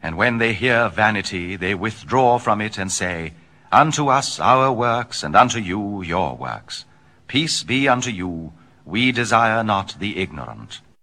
And when they hear vanity, they withdraw from it and say, Unto us our works, and unto you your works. Peace be unto you. We desire not the ignorant.